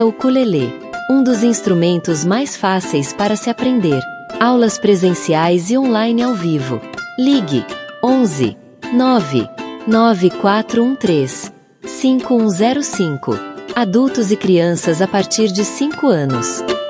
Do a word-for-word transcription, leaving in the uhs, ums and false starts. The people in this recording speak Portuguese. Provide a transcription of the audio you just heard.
Ukulele, um dos instrumentos mais fáceis para se aprender. Aulas presenciais e online ao vivo. Ligue onze, nove, nove quatro um três, cinco um zero cinco. Adultos e crianças a partir de cinco anos.